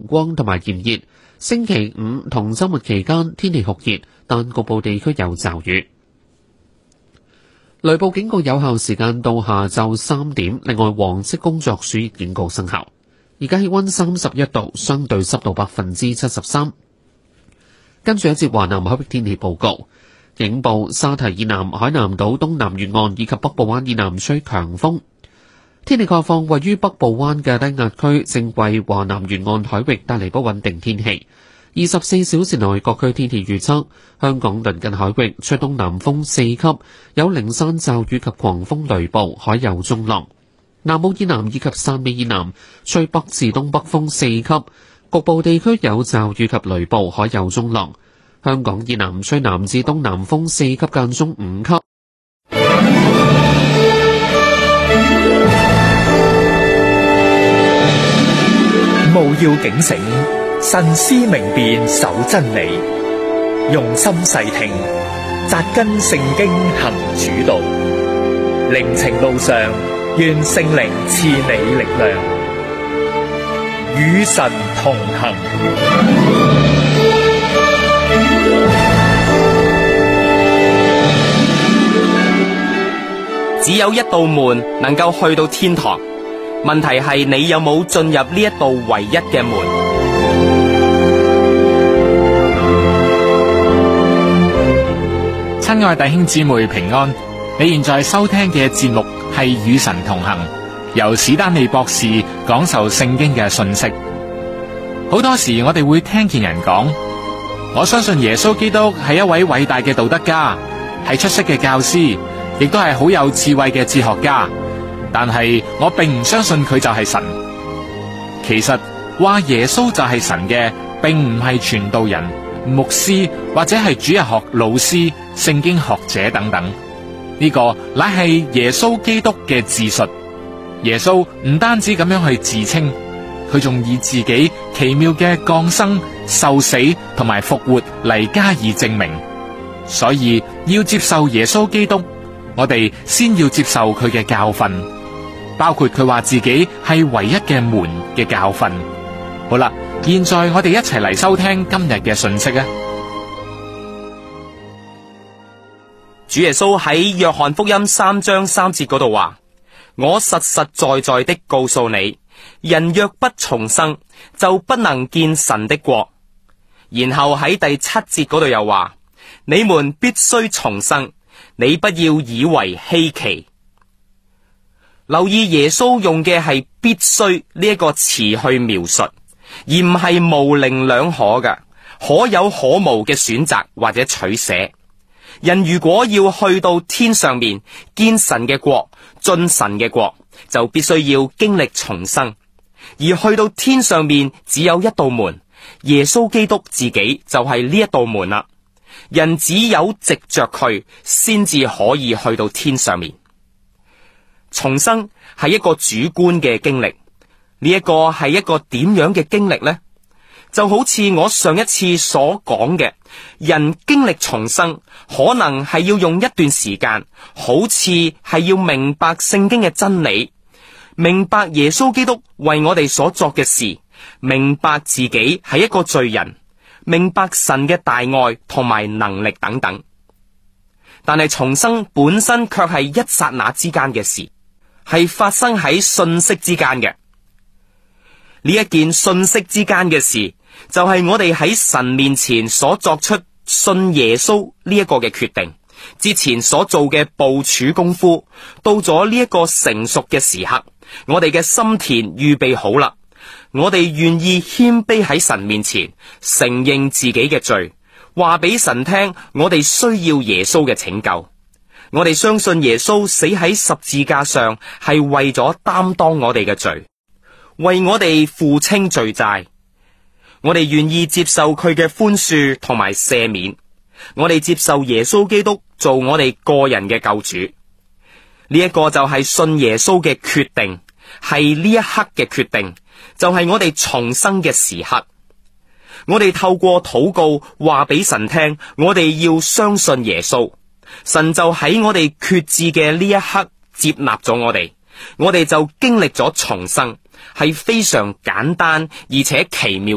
光同埋炎熱。星期五同週末期間天氣酷熱，但局部地區有驟雨。雷暴警告有效時間到下晝3點，另外黃色工作暑熱警告生效。而家氣溫31度，相對濕度73%。跟住一節華南海域天氣報告，警報沙堤以南海南島東南沿岸以及北部灣以南吹強風。天氣概況，位於北部灣嘅低壓區正為華南沿岸海域帶嚟不穩定天氣。24小時內各區天氣預測，香港鄰近海域吹東南風4級，有零散驟雨及狂風雷暴，海有中浪。南澳以南以及汕尾以南吹北至東北風4級，局部地區有驟雨及雷暴，海有中浪。香港以南吹南至東南風4級間中5級。 務要警醒，慎思明辨，守真理，用心細聽，扎根聖經行主道。靈程路上，願聖靈賜你力量，與神同行。 只有一道門能夠去到天堂，問題係你有冇進入呢一道唯一嘅門？ 親愛弟兄姊妹平安，你現在收聽嘅節目係與神同行，由史丹利博士講授聖經嘅信息。好多時我哋會聽見人講，我相信耶穌基督係一位偉大嘅道德家，係出色嘅教師，亦都係好有智慧嘅哲學家，但係我並唔相信佢就係神。其實話耶穌就係神嘅，並唔係傳道人、牧師或者係主日學老師、聖經學者等等，呢個乃係耶穌基督嘅自述。耶穌唔單止咁樣去自稱，佢仲以自己奇妙嘅降生、受死同埋復活嚟加以證明。所以要接受耶穌基督，我哋先要接受佢嘅教訓，包括佢話自己係唯一嘅門嘅教訓。好啦，現在我哋一齊嚟收聽今日嘅信息啊！ 主耶穌喺約翰福音3章3節嗰度話：我實實在在的告訴你，人若不重生，就不能見神的國。然後喺第7節嗰度又話：你們必須重生，你不要以為稀奇。留意耶穌用嘅係必須呢一個詞去描述，而唔係模棱兩可嘅可有可無嘅選擇或者取捨。人如果要去到天上面見神嘅國、進神嘅國，就必須要經歷重生。而去到天上面只有一道門，耶穌基督自己就係呢一道門啦。人只有藉着佢，先至可以去到天上面。重生係一個主觀嘅經歷，呢一個係一個點樣嘅經歷呢？就好似我上一次所講嘅，人經歷重生，可能係要用一段時間，好似係要明白聖經嘅真理，明白耶穌基督為我哋所作嘅事，明白自己係一個罪人，明白神嘅大愛同埋能力等等。但係重生本身卻係一剎那之間嘅事，係發生喺瞬息之間嘅。呢一件瞬息之間嘅事，就係我哋喺神面前所作出信耶穌呢一個嘅決定，之前所做嘅部署功夫，到咗呢一個成熟嘅時刻，我哋嘅心田預備好啦，我哋願意謙卑喺神面前，承認自己嘅罪，話俾神聽，我哋需要耶穌嘅拯救。我哋相信耶穌死喺十字架上，係為咗擔當我哋嘅罪，為我哋付清罪債。我哋願意接受佢嘅寬恕同埋赦免，我哋接受耶穌基督做我哋個人嘅救主。呢一個就係信耶穌嘅決定，係呢一刻嘅決定，就係我哋重生嘅時刻。我哋透過禱告話俾神聽，我哋要相信耶穌，神就喺我哋決志嘅呢一刻接納咗我哋就經歷咗重生，係非常簡單而且奇妙